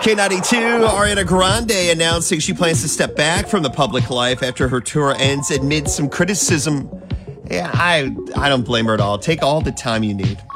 K92, Ariana Grande announcing she plans to step back from the public life after her tour ends amid some criticism. Yeah, I don't blame her at all. Take all the time you need.